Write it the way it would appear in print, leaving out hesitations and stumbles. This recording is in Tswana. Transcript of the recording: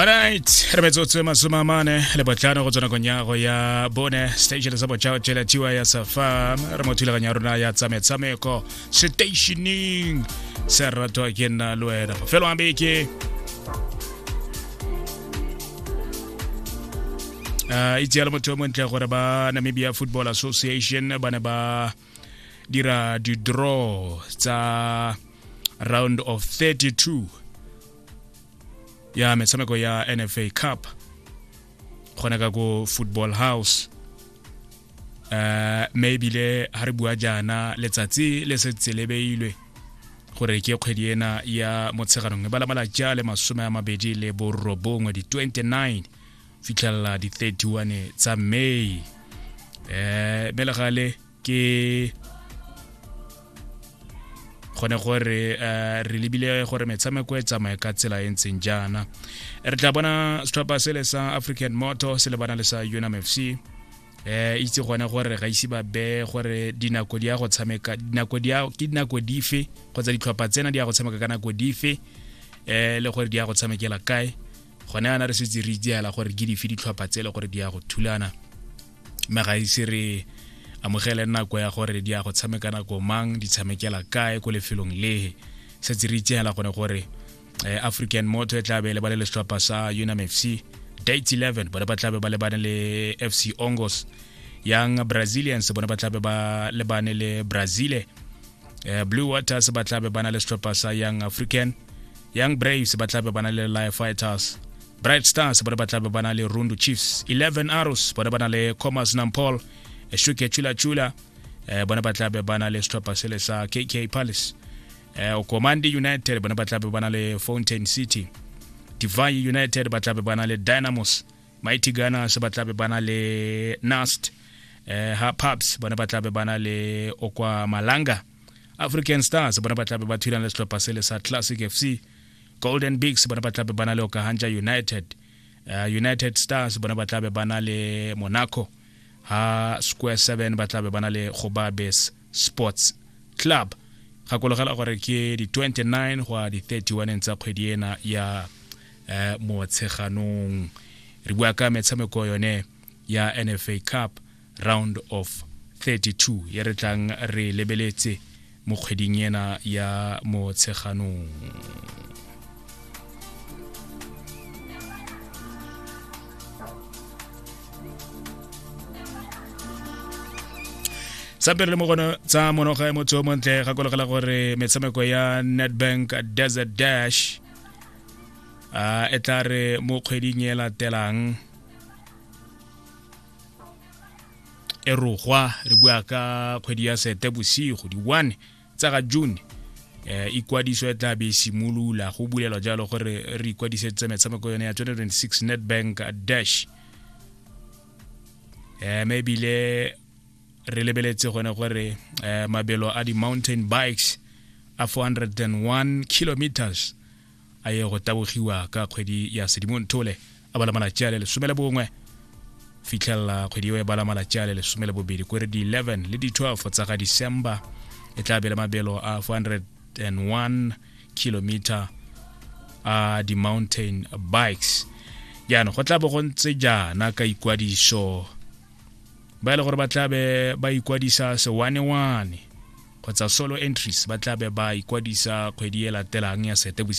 Alright, re metsotso masomamane le botlhano go tsena konyago ya bone station sa botšhao tšhelatiwa ya Safa re mo thulaganya rona ya tsametshameko stationing se ratwa ke nna le wena felo a beke itse ya le motho mo ntle gore ba Namibia Football Association ba ne ba dira di draw tsa round of 32 ya metshameko ya NFA Cup gona ka go Football House maybe le ha re bua jana letsatsi le se tselebeilwe gore ke kgwedi ena ya motsheganong ba la mala ja le 29 di 29 fitlhela di 31 tsa May belegale ke gone gore re lebile gore metshameko e tsamaye ka tsela e ntseng jana re tla bona setlhopha se le sa African Motor se le bana le sa UNAM FC itse gone gore ga ise ba be gore dinako di ya go tshameka dinako dife kgotsa ditlhopha tsena di ya go tshameka ka nako dife le gore di ya go tshamekela kae gone ana re se re diala gore ke dife ditlhopha tsele gore di ya go thulana mme ga ise re amogela nako ya gore di ya go tshameka nako mang di tshamekela kae go lefelong le se tsiritsiela gone gore African Motor e tla be le ba le setlhopha sa UNAM FC date 11 bona ba tla be ba le bana le FC Ongos Young Brazilians bona ba tla be ba le bana le Brazil Blue Waters ba tla be bana le setlhopha sa Young African Young Braves ba tla be bana le Live Fighters Bright Stars bona ba tla be bana le Rundu Chiefs 11 Arrows bona bana le Commerce Nampol Eshuke Chula bona ba tla be bana le setlhopha se le sa KK Palace Okomandi United bona ba tla be bana le Fountain City Divine United ba tla be bana le Dynamos Mighty Gunners ba tla be bana le Nast Paps bona ba tla be bana le Okwa Malanga African Stars bona ba tla be ba thulana le setlhopha se le sa Classic FC Golden Bigs bona ba tla be bana le Okahanja United United Stars bona ba tla be bana le Monaco ha Square 7 ba tla be bana le Khobabes Sports Club ga kologela gore ke di 29 go di 31 tsa kgwedi ena ya motsheganong re bua ka metshameko yone ya NFA Cup round of 32 ye re tlang re lebeletse mo kgweding ena ya motsheganong Sape le mo gona tsa monoga e motho mo ntle ga kologela gore metshameko ya Nedbank Desert Dash e tla re mo kgweding e latelang e rogwa re bua ka kgwedi ya Seetebosigo di 1 tsa ga June ikwadiso e tla be simolula go bulelwa jalo gore re ikwadisetse metshameko yone ya 2026 Nedbank Dash maybe le re lebeletse gone gore mabelo a di mountain bikes a 401 kilometers a ye go tabogiwa ka kgwedi ya Sedimonthole a bala malatsi le 11 fitlhela kgwedi e bala malatsi le 12 gore di 11 le di 12 tsa ga December e tla bela mabelo a 401 kilometer a di mountain bikes yana go tla bo go ntse jana ka ikwadiso ba ile gore ba tla be ba ikwadisa se 1-1 kgotsa solo entries ba tla be ba ikwadisa kgwedi e latelang ya Seetebosigo